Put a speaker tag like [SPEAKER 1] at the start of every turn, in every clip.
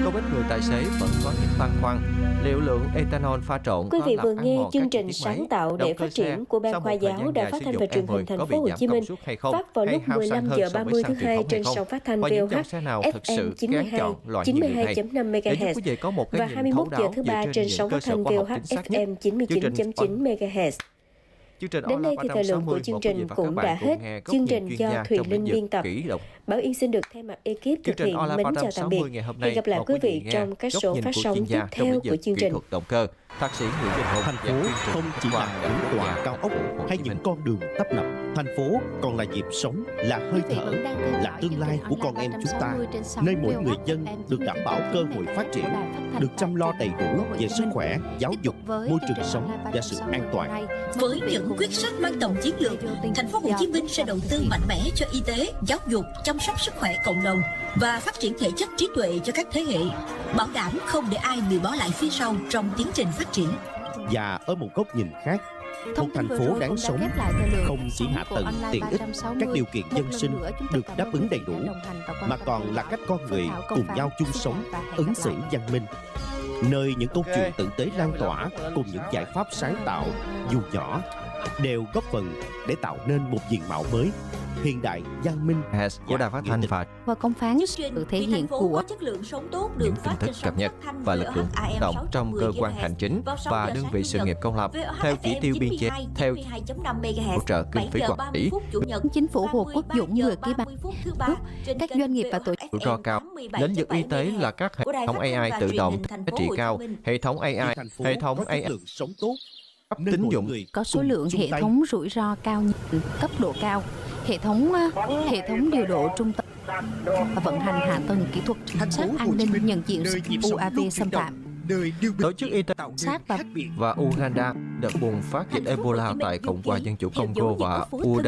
[SPEAKER 1] Không ít người tài xế vẫn có những băn khoăn liệu lượng ethanol pha trộn
[SPEAKER 2] Quý
[SPEAKER 1] có
[SPEAKER 2] vị
[SPEAKER 1] làm
[SPEAKER 2] vừa
[SPEAKER 1] ăn
[SPEAKER 2] nghe
[SPEAKER 1] mòn
[SPEAKER 2] chương
[SPEAKER 1] các
[SPEAKER 2] trình
[SPEAKER 1] chi tiết
[SPEAKER 2] sáng
[SPEAKER 1] máy,
[SPEAKER 2] tạo để
[SPEAKER 1] động cơ
[SPEAKER 2] phát triển
[SPEAKER 1] xe
[SPEAKER 2] của Ban
[SPEAKER 1] sau
[SPEAKER 2] Khoa
[SPEAKER 1] một thời
[SPEAKER 2] giáo
[SPEAKER 1] gian
[SPEAKER 2] Đài
[SPEAKER 1] dài
[SPEAKER 2] Phát
[SPEAKER 1] sử
[SPEAKER 2] thanh
[SPEAKER 1] dụng
[SPEAKER 2] và Truyền hình
[SPEAKER 1] E10
[SPEAKER 2] Thành
[SPEAKER 1] có
[SPEAKER 2] phố
[SPEAKER 1] bị
[SPEAKER 2] Hồ
[SPEAKER 1] giảm
[SPEAKER 2] Chí
[SPEAKER 1] công
[SPEAKER 2] Minh,
[SPEAKER 1] suất hay không,
[SPEAKER 2] phát vào
[SPEAKER 1] hay
[SPEAKER 2] lúc
[SPEAKER 1] hao xăng
[SPEAKER 2] 15
[SPEAKER 1] hơn
[SPEAKER 2] giờ
[SPEAKER 1] so với
[SPEAKER 2] 30
[SPEAKER 1] xăng
[SPEAKER 2] thứ
[SPEAKER 1] truyền
[SPEAKER 2] hai
[SPEAKER 1] thống hay
[SPEAKER 2] trên
[SPEAKER 1] không?
[SPEAKER 2] sóng phát thanh
[SPEAKER 1] Và những
[SPEAKER 2] VOH
[SPEAKER 1] dòng xe nào thực sự
[SPEAKER 2] FM
[SPEAKER 1] kén chọn loại nhiên liệu này?
[SPEAKER 2] 92.5
[SPEAKER 1] Để giúp
[SPEAKER 2] MHz
[SPEAKER 1] quý vị có một cái
[SPEAKER 2] và
[SPEAKER 1] nhìn
[SPEAKER 2] 21
[SPEAKER 1] thấu
[SPEAKER 2] giờ
[SPEAKER 1] đáo
[SPEAKER 2] thứ
[SPEAKER 1] dựa
[SPEAKER 2] ba
[SPEAKER 1] trên
[SPEAKER 2] trên
[SPEAKER 1] những
[SPEAKER 2] sóng
[SPEAKER 1] cơ
[SPEAKER 2] phát
[SPEAKER 1] sở
[SPEAKER 2] thanh
[SPEAKER 1] khoa học
[SPEAKER 2] VOH
[SPEAKER 1] chính xác nhất.
[SPEAKER 2] FM 99.9 MHz.
[SPEAKER 1] Chương trình
[SPEAKER 2] Đến đây thì thời lượng của chương trình cũng đã hết. Chương trình do Thùy Linh biên tập. Bảo Yên xin được thay mặt ekip thực hiện mến chào tạm biệt. Hẹn gặp lại quý vị trong các số phát sóng tiếp theo của chương trình.
[SPEAKER 1] Động cơ, Thạc sĩ Nguyễn Đình Hùng.
[SPEAKER 3] Thành phố không chỉ là những tòa cao ốc hay những con đường tấp nập. Thành phố còn là nhịp sống, là hơi thở, là tương lai của con em chúng ta, nơi mỗi người dân được đảm bảo cơ hội phát triển, được chăm lo đầy đủ về sức khỏe, giáo dục, môi trường sống và sự an toàn.
[SPEAKER 4] Với những quyết sách mang tầm chiến lược, Thành phố Hồ Chí Minh sẽ đầu tư mạnh mẽ cho y tế, giáo dục, chăm sóc sức khỏe cộng đồng và phát triển thể chất trí tuệ cho các thế hệ, bảo đảm không để ai bị bỏ lại phía sau trong tiến trình phát triển.
[SPEAKER 3] Và ở một góc nhìn khác, một thành phố đáng sống không chỉ hạ tầng tiện ích, các điều kiện dân sinh được đáp ứng đầy đủ, mà còn là cách con người cùng nhau chung sống, ứng xử văn minh, nơi những câu chuyện tử tế lan tỏa cùng những giải pháp sáng tạo dù nhỏ đều góp phần để tạo nên một diện mạo mới, hiện đại, văn minh
[SPEAKER 1] của Đài Phát thanh
[SPEAKER 5] và công phán sự thể hiện của
[SPEAKER 1] những tin tức cập nhật và lực lượng hoạt động trong cơ quan hành chính và đơn vị sự nghiệp công lập theo chỉ tiêu biên chế, theo hỗ trợ kinh phí quản lý.
[SPEAKER 5] Chính phủ Hồ Quốc Dũng vừa ký ban các doanh nghiệp và tổ chức
[SPEAKER 1] rủi ro cao. Lĩnh vực y tế là các hệ thống AI tự động giá trị cao, hệ thống AI
[SPEAKER 3] sống tốt,
[SPEAKER 1] tín dụng
[SPEAKER 5] có số lượng hệ thống rủi ro cao, cấp độ cao, hệ thống điều độ trung tâm và vận hành hạ tầng kỹ thuật giám sát an ninh nhận diện UAV xâm phạm.
[SPEAKER 1] Tổ chức Y tế
[SPEAKER 5] sát
[SPEAKER 1] và Uganda đợt bùng phát dịch Ebola tại Cộng hòa Dân chủ Congo và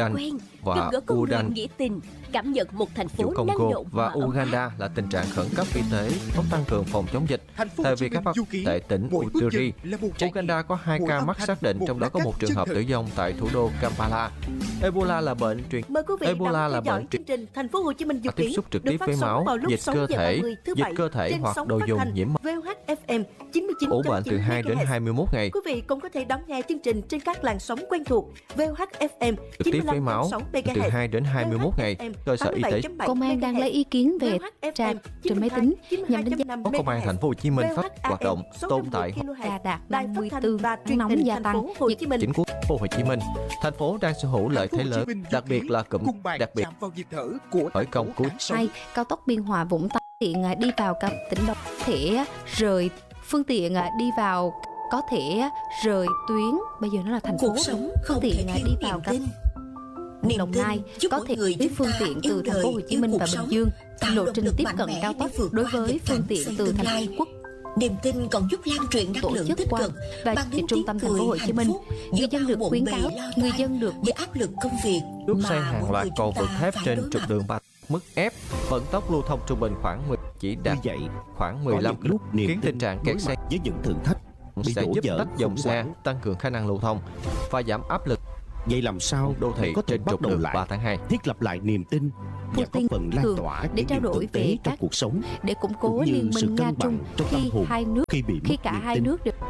[SPEAKER 4] cảm nhận một thành phố
[SPEAKER 1] Congo và Uganda là tình trạng khẩn cấp y tế không tăng cường phòng chống dịch. Tại WHO tại tỉnh Uturi, Uganda có 2 ca mắc xác định, trong đó có một trường hợp tử vong tại thủ đô Kampala. Ebola là bệnh truyền
[SPEAKER 2] chương trình Thành phố Hồ Chí Minh
[SPEAKER 1] tiếp xúc trực tiếp với máu, dịch cơ thể hoặc đồ dùng nhiễm
[SPEAKER 2] VOH-FM 99.9
[SPEAKER 1] ủ bệnh từ 2 đến 21 ngày.
[SPEAKER 2] Quý vị cũng có thể đón nghe chương trình trên các làn sóng quen thuộc VOH-FM
[SPEAKER 1] trực tiếp với máu từ 2 đến 21 ngày. Cơ sở y tế
[SPEAKER 5] công an đang lấy ý kiến về tra trên máy tính nhằm đánh giá
[SPEAKER 1] Công an Thành phố Hồ Chí Minh phát hoạt động tồn tại
[SPEAKER 5] đạt 54 nóng gia tăng
[SPEAKER 1] chính của Thành phố Hồ Chí Minh. Thành phố đang sở hữu lợi thế lớn, đặc biệt là cụm đặc biệt ở công cuối
[SPEAKER 5] 2 cao tốc Biên Hòa Vũng Tàu tiện đi vào các tỉnh Đông thể rời phương tiện đi vào có thể rời tuyến, bây giờ nó là thành phố phương tiện đi vào các Đồng Nai có thể với phương tiện từ Thành phố Hồ Chí Minh và Bình Dương, lộ trình tiếp cận cao tốc đối với phương tiện từ thành phố Quốc.
[SPEAKER 4] Niềm tin còn giúp lan truyền năng lượng tích cực
[SPEAKER 5] và trung tâm Thành phố Hồ Chí Minh. Người dân được khuyến cáo, người dân được
[SPEAKER 4] với áp lực công việc
[SPEAKER 1] đúc xây hàng loạt cầu vượt thép trên trục đường 3 mức ép, vận tốc lưu thông trung bình khoảng 10 chỉ đạt khoảng 15 km, khiến tình trạng kẹt xe
[SPEAKER 3] với những thử thách
[SPEAKER 1] sẽ giúp tách dòng xe, tăng cường khả năng lưu thông và giảm áp lực.
[SPEAKER 3] Vậy làm sao
[SPEAKER 1] đô thị
[SPEAKER 3] có thể
[SPEAKER 1] trên
[SPEAKER 3] bắt
[SPEAKER 1] trục
[SPEAKER 3] đầu
[SPEAKER 1] đường
[SPEAKER 3] lại
[SPEAKER 1] 3 tháng 2
[SPEAKER 3] thiết lập lại niềm tin và góp phần lan tỏa
[SPEAKER 5] để trao đổi về
[SPEAKER 3] trong cuộc sống,
[SPEAKER 5] để củng cố liên minh Nga Trung khi cả hai nước đều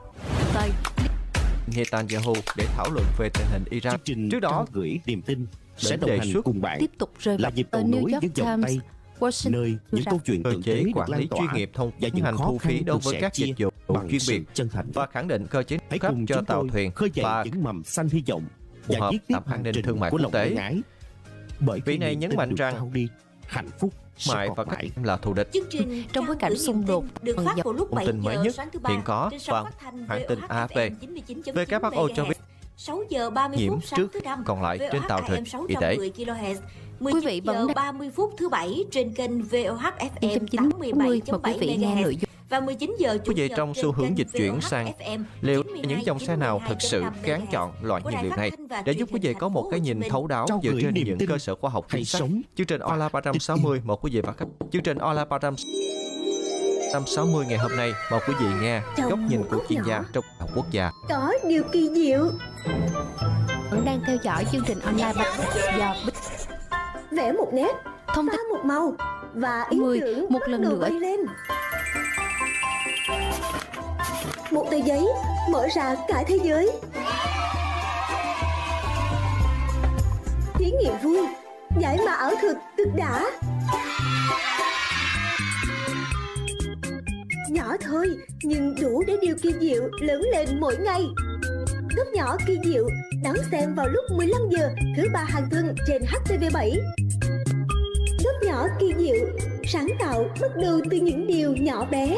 [SPEAKER 1] Netanyahu để thảo luận về tình hình Iran. Trước đó
[SPEAKER 3] gửi niềm tin sẽ đồng hành cùng bạn
[SPEAKER 5] tiếp tục rơi
[SPEAKER 3] là nhịp cầu nối những vòng tay, nơi những câu chuyện
[SPEAKER 1] cơ
[SPEAKER 3] tử
[SPEAKER 1] chế
[SPEAKER 3] tế
[SPEAKER 1] quản lý chuyên nghiệp thông tiến hành thu phí đối với các dịch vụ chuyên biệt và khẳng định cơ chế cấp cho tàu thuyền và
[SPEAKER 3] những mầm xanh hy vọng
[SPEAKER 1] phù hợp tầm an ninh thương mại quốc tế. Vị này nhấn mạnh rằng
[SPEAKER 3] hạnh phúc
[SPEAKER 1] mại và các là thù địch.
[SPEAKER 5] Trong bối cảnh xung đột
[SPEAKER 1] thông tin mới nhất hiện có và hãng tin AFP, WHO cho biết
[SPEAKER 4] 6 giờ 30
[SPEAKER 1] nhiễm
[SPEAKER 4] phút sáng
[SPEAKER 1] trước
[SPEAKER 4] thứ năm
[SPEAKER 1] còn lại trên tàu thuyền y tế.
[SPEAKER 5] Quý vị vẫn
[SPEAKER 4] 30 phút thứ bảy trên kênh VOH FM
[SPEAKER 5] 87.7 MHz
[SPEAKER 4] và 19 giờ
[SPEAKER 1] quý vị trong xu hướng dịch chuyển sang liệu những dòng xe nào thực sự kén chọn loại nhiên liệu này để giúp quý vị có một cái nhìn thấu đáo dựa trên những cơ sở khoa học chính xác. Chương trình Ola 360 mời quý vị và các Ola 360 ngày hôm nay mời quý vị nghe góc nhìn của chuyên gia trong học quốc gia.
[SPEAKER 2] Có điều kỳ diệu.
[SPEAKER 5] Vẫn đang theo dõi chương trình online do
[SPEAKER 2] Vẽ một nét,
[SPEAKER 5] thông tin
[SPEAKER 2] một màu và ý tưởng
[SPEAKER 5] một lần nữa
[SPEAKER 2] bay lên. một tờ giấy mở ra cả thế giới. Thí nghiệm vui, giải mã ảo thực cực đã. Nhỏ thôi nhưng đủ để điều kỳ diệu lớn lên mỗi ngày. Góc nhỏ kỳ diệu đón xem vào lúc 15 giờ thứ ba hàng tuần trên HTV7. Góc nhỏ kỳ diệu, sáng tạo bắt đầu từ những điều nhỏ bé.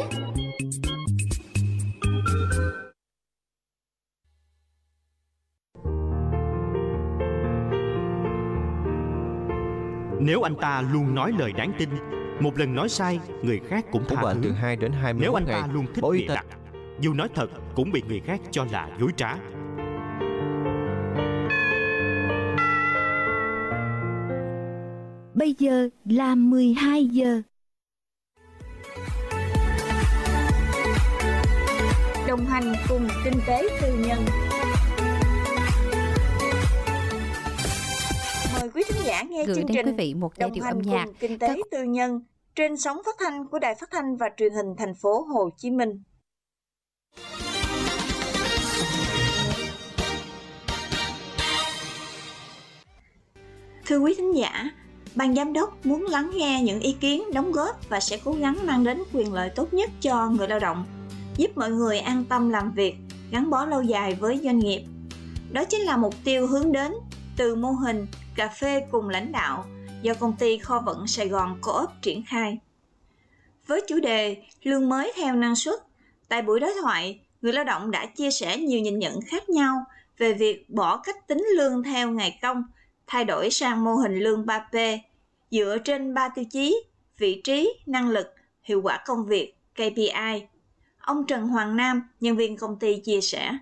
[SPEAKER 3] Nếu anh ta luôn nói lời đáng tin, một lần nói sai, người khác cũng tha thứ.
[SPEAKER 1] Từ 2 đến 21
[SPEAKER 3] Nếu anh
[SPEAKER 1] ngày,
[SPEAKER 3] ta luôn thích bịa đặt, dù nói thật cũng bị người khác cho là dối trá.
[SPEAKER 6] Bây giờ là 12 giờ.
[SPEAKER 7] Đồng hành cùng kinh tế tư nhân. Mời quý thính giả nghe chương trình
[SPEAKER 5] quý vị một giai điệu âm nhạc
[SPEAKER 7] kinh tế tư nhân trên sóng phát thanh của Đài Phát thanh và Truyền hình Thành phố Hồ Chí Minh. Thưa quý thính giả, ban giám đốc muốn lắng nghe những ý kiến đóng góp và sẽ cố gắng mang đến quyền lợi tốt nhất cho người lao động, giúp mọi người an tâm làm việc, gắn bó lâu dài với doanh nghiệp. Đó chính là mục tiêu hướng đến từ mô hình cà phê cùng lãnh đạo do công ty kho vận Sài Gòn Co-op triển khai. Với chủ đề lương mới theo năng suất, tại buổi đối thoại, người lao động đã chia sẻ nhiều nhìn nhận khác nhau về việc bỏ cách tính lương theo ngày công, thay đổi sang mô hình lương 3P, dựa trên 3 tiêu chí: vị trí, năng lực, hiệu quả công việc, KPI. Ông Trần Hoàng Nam, nhân viên công ty chia sẻ.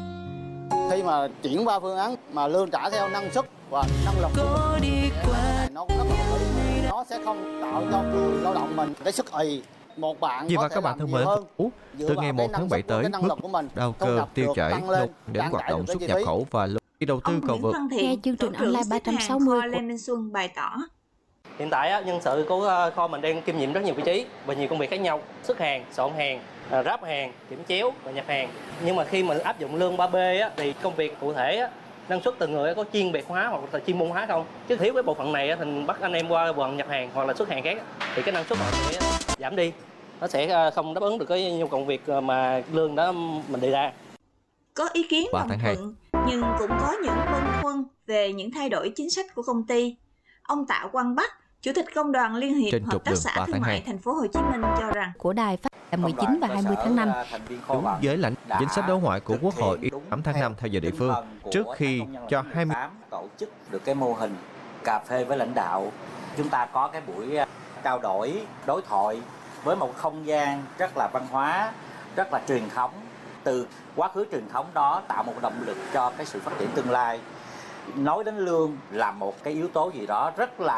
[SPEAKER 8] Khi mà chuyển qua phương án mà lương trả theo năng suất và năng lực của mình, nó rất là hợp lý. Nó sẽ không tạo cho người lao động mình cái sức ì. Một bạn
[SPEAKER 1] Vì
[SPEAKER 8] có
[SPEAKER 1] và
[SPEAKER 8] thể
[SPEAKER 1] các bạn
[SPEAKER 8] làm
[SPEAKER 1] thân
[SPEAKER 8] nhiều
[SPEAKER 1] mến,
[SPEAKER 8] hơn
[SPEAKER 1] từ ngày 1 tháng 7 tới, mức đau cơ, tiêu chảy, đến hoạt động xuất nhập khẩu và khi đầu tư cầu vượt.
[SPEAKER 5] Nghe chương trình online 360
[SPEAKER 7] Lê Minh Xuân bày tỏ.
[SPEAKER 9] Hiện tại nhân sự của kho mình đang kiêm nhiệm rất nhiều vị trí và nhiều công việc khác nhau: xuất hàng, soạn hàng, ráp hàng, kiểm chéo và nhập hàng. Nhưng mà khi mà áp dụng lương 3B thì công việc cụ thể năng suất từng người có chuyên biệt hóa hoặc là chuyên môn hóa không, chứ thiếu cái bộ phận này thì bắt anh em qua bộ phận nhập hàng hoặc là xuất hàng khác thì cái năng suất họ sẽ giảm đi, nó sẽ không đáp ứng được cái nhu cầu công việc mà lương đó mình đề ra.
[SPEAKER 7] Có ý kiến đồng thuận nhưng cũng có những băn khoăn về những thay đổi chính sách của công ty. Ông Tạ Quang Bắc, Chủ tịch Công đoàn Liên hiệp Hợp tác xã Thương mại Thành phố Hồ Chí Minh cho rằng
[SPEAKER 5] của Đài Phát là 19 và 20 tháng 5
[SPEAKER 1] đúng với lãnh chính sách đối ngoại của Quốc hội 8 tháng 5 theo giờ địa phương, trước khi cho 20
[SPEAKER 10] tổ chức được cái mô hình cà phê với lãnh đạo. Chúng ta có cái buổi trao đổi, đối thoại với một không gian rất là văn hóa, rất là truyền thống. Từ quá khứ truyền thống đó tạo một động lực cho cái sự phát triển tương lai. Nói đến lương là một cái yếu tố gì đó rất là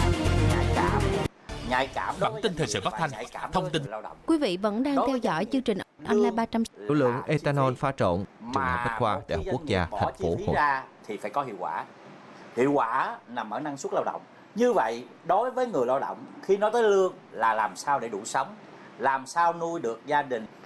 [SPEAKER 10] nhạy cảm
[SPEAKER 3] Bản tin thời sự phát thanh, thông tin.
[SPEAKER 5] Quý vị vẫn đang theo dõi chương trình online 360.
[SPEAKER 1] số lượng ethanol pha trộn trường Đại học Bách khoa Đại học Quốc gia Thành phố Hồ Chí Minh
[SPEAKER 10] thì phải có hiệu quả. Hiệu quả nằm ở năng suất lao động. Như vậy đối với người lao động khi nói tới lương là làm sao để đủ sống, làm sao nuôi được gia đình,